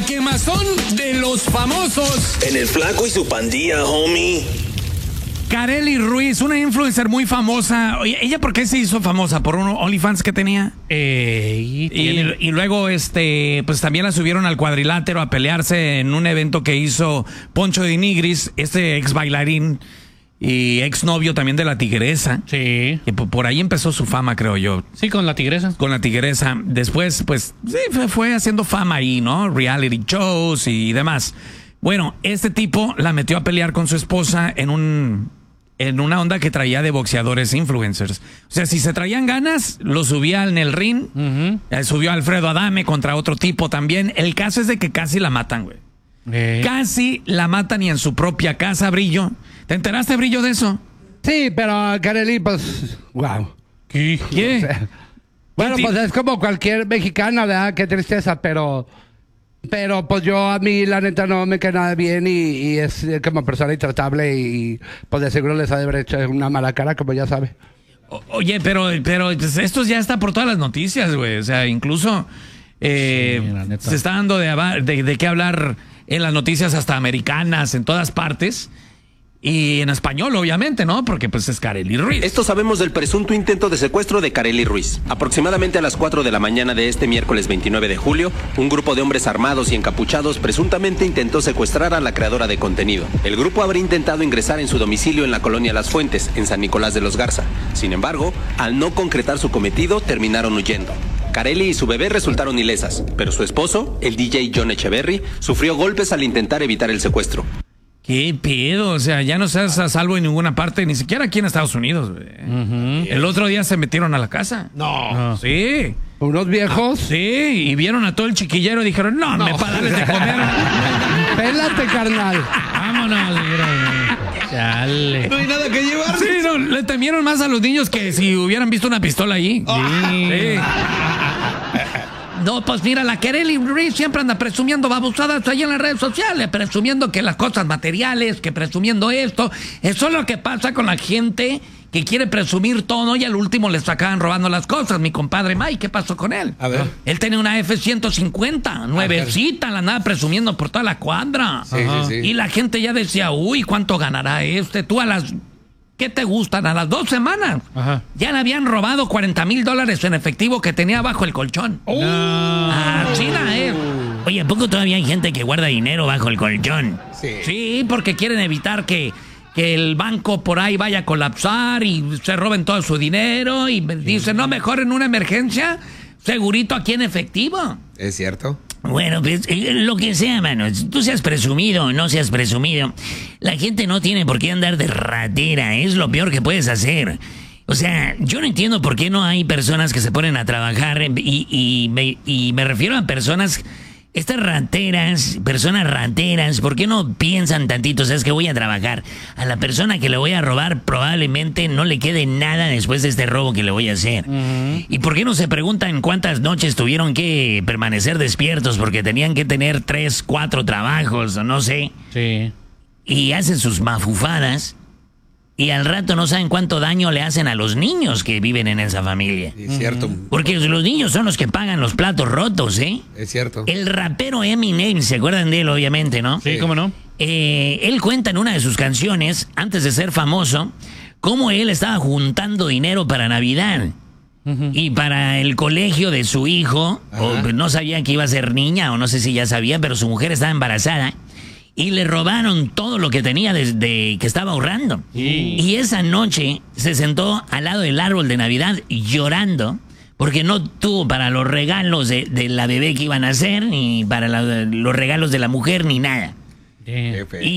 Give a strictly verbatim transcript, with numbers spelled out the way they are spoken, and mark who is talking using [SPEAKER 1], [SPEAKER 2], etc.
[SPEAKER 1] quemazón de los famosos.
[SPEAKER 2] En el Flaco y su pandilla, homie.
[SPEAKER 3] Karely Ruiz, una influencer muy famosa. Oye, ¿ella por qué se hizo famosa? ¿Por un OnlyFans que tenía?
[SPEAKER 4] Eh, y,
[SPEAKER 3] y, y luego, este, pues también la subieron al cuadrilátero a pelearse en un evento que hizo Poncho de Nigris, este ex bailarín y ex novio también de la Tigresa.
[SPEAKER 4] Sí.
[SPEAKER 3] Y por ahí empezó su fama, creo yo.
[SPEAKER 4] Sí, con la Tigresa.
[SPEAKER 3] Con la Tigresa. Después, pues, sí, fue, fue haciendo fama ahí, ¿no? Reality shows y demás. Bueno, este tipo la metió a pelear con su esposa en un... en una onda que traía de boxeadores influencers. O sea, si se traían ganas, lo subía en el ring. Uh-huh. eh, subió a Alfredo Adame contra otro tipo también. El caso es de que casi la matan, güey. Eh. Casi la matan y en su propia casa, Brillo. ¿Te enteraste, Brillo, de eso?
[SPEAKER 5] Sí, pero Karely, pues, wow.
[SPEAKER 3] ¿Qué? ¿Qué?
[SPEAKER 5] O sea, bueno, pues es como cualquier mexicana, ¿verdad? Qué tristeza, pero... Pero pues yo a mí la neta no me queda nada bien y, y es como persona intratable y pues de seguro les ha de haber hecho una mala cara, como ya sabe.
[SPEAKER 3] O, oye, pero, pero pues, esto ya está por todas las noticias, güey. O sea, incluso eh, sí, se está dando de, de, de qué hablar en las noticias hasta americanas, en todas partes. Y en español, obviamente, ¿no? Porque pues es Karely Ruiz.
[SPEAKER 2] Esto sabemos del presunto intento de secuestro de Karely Ruiz. Aproximadamente a las cuatro de la mañana de este miércoles veintinueve de julio, un grupo de hombres armados y encapuchados presuntamente intentó secuestrar a la creadora de contenido. El grupo habría intentado ingresar en su domicilio en la colonia Las Fuentes, en San Nicolás de los Garza. Sin embargo, al no concretar su cometido, terminaron huyendo. Karely y su bebé resultaron ilesas, pero su esposo, el D J John Echeverry, sufrió golpes al intentar evitar el secuestro.
[SPEAKER 3] ¿Qué pedo? O sea, ya no estás a salvo en ninguna parte, ni siquiera aquí en Estados Unidos. Uh-huh. El otro día se metieron a la casa.
[SPEAKER 5] No.
[SPEAKER 3] no. Sí.
[SPEAKER 5] ¿Unos viejos?
[SPEAKER 3] Ah, sí, y vieron a todo el chiquillero y dijeron, no, no. me para darles de comer.
[SPEAKER 5] Pélate, carnal.
[SPEAKER 3] Vámonos.
[SPEAKER 4] Chale.
[SPEAKER 1] No hay nada que llevar.
[SPEAKER 3] Sí, no, le temieron más a los niños que si hubieran visto una pistola allí. Oh. Sí. sí. No, pues mira, la Karely Ruiz siempre anda presumiendo babosadas ahí en las redes sociales, presumiendo que las cosas materiales, que presumiendo esto. Eso es lo que pasa con la gente que quiere presumir todo y al último les acaban robando las cosas. Mi compadre Mike, ¿qué pasó con él?
[SPEAKER 5] A ver.
[SPEAKER 3] Él tenía una F ciento cincuenta, nuevecita, la andaba presumiendo por toda la cuadra.
[SPEAKER 5] Sí, sí, sí.
[SPEAKER 3] Y la gente ya decía, uy, ¿cuánto ganará este? Tú a las... ¿Qué te gustan? A las dos semanas Ajá. ya le habían robado cuarenta mil dólares en efectivo que tenía bajo el colchón.
[SPEAKER 4] Oh. No.
[SPEAKER 3] Así la es. Oye, ¿a poco todavía hay gente que guarda dinero bajo el colchón?
[SPEAKER 5] Sí.
[SPEAKER 3] Sí, porque quieren evitar que, que el banco por ahí vaya a colapsar y se roben todo su dinero y dicen, no, mejor en una emergencia, segurito aquí en efectivo.
[SPEAKER 6] ¿Es cierto?
[SPEAKER 7] Bueno, pues lo que sea, mano. Tú seas presumido o no seas presumido, la gente no tiene por qué andar de ratera. Es lo peor que puedes hacer. O sea, yo no entiendo por qué no hay personas que se ponen a trabajar y, y, me, y me refiero a personas... Estas rateras, personas rateras, ¿por qué no piensan tantito? ¿Sabes que voy a trabajar? A la persona que le voy a robar probablemente no le quede nada después de este robo que le voy a hacer. Uh-huh. ¿Y por qué no se preguntan cuántas noches tuvieron que permanecer despiertos porque tenían que tener tres, cuatro trabajos o no sé?
[SPEAKER 4] Sí.
[SPEAKER 7] Y hacen sus mafufadas y al rato no saben cuánto daño le hacen a los niños que viven en esa familia.
[SPEAKER 6] Es cierto.
[SPEAKER 7] Porque los niños son los que pagan los platos rotos, ¿eh?
[SPEAKER 6] Es cierto.
[SPEAKER 7] El rapero Eminem, ¿se acuerdan de él, obviamente, no?
[SPEAKER 4] Sí, ¿cómo no?
[SPEAKER 7] Eh, él cuenta en una de sus canciones, antes de ser famoso, cómo él estaba juntando dinero para Navidad. Uh-huh. Y para el colegio de su hijo, o no sabía que iba a ser niña, o no sé si ya sabía, pero su mujer estaba embarazada. Y le robaron todo lo que tenía desde que estaba ahorrando. Sí. Y esa noche se sentó al lado del árbol de Navidad llorando porque no tuvo para los regalos de, de la bebé que iban a hacer, ni para la, los regalos de la mujer, ni nada.
[SPEAKER 6] Qué feo.